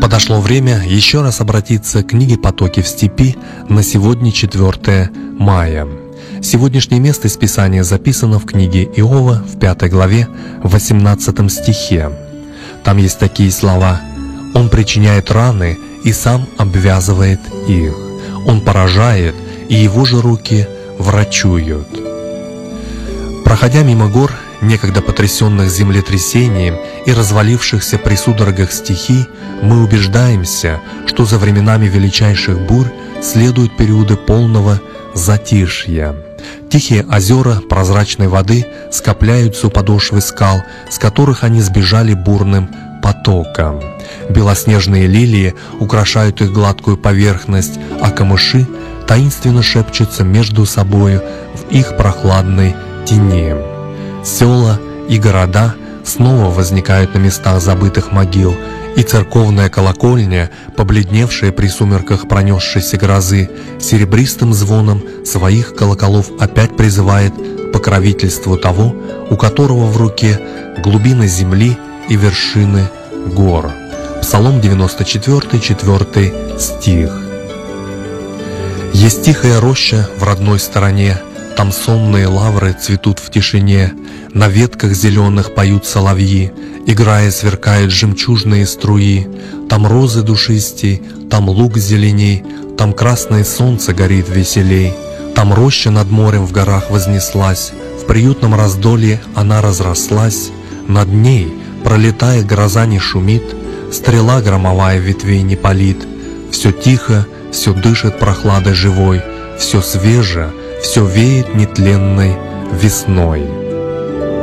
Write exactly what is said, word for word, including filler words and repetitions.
Подошло время еще раз обратиться к книге «Потоки в степи» на сегодня четвёртое мая. Сегодняшнее место из Писания записано в книге Иова в пятой главе, восемнадцатом стихе. Там есть такие слова: «Он причиняет раны и сам обвязывает их. Он поражает, и его же руки врачуют». Проходя мимо гор, некогда потрясенных землетрясением и развалившихся при судорогах стихий, мы убеждаемся, что за временами величайших бурь следуют периоды полного затишья. Тихие озера прозрачной воды скопляются у подошвы скал, с которых они сбежали бурным потоком. Белоснежные лилии украшают их гладкую поверхность, а камыши таинственно шепчутся между собою в их прохладной тени. Села и города снова возникают на местах забытых могил, и церковная колокольня, побледневшая при сумерках пронесшейся грозы, серебристым звоном своих колоколов опять призывает к покровительству того, у которого в руке глубины земли и вершины гор. Псалом девяносто четыре, четвёртый стих. Есть тихая роща в родной стороне, там сонные лавры цветут в тишине, на ветках зеленых поют соловьи, играя сверкают жемчужные струи. Там розы душистей, там луг зеленей, там красное солнце горит веселей. Там роща над морем в горах вознеслась, в приютном раздолье она разрослась. Над ней, пролетая, гроза не шумит, стрела громовая ветвей не палит. Все тихо, все дышит прохладой живой, все свеже, все веет нетленной весной.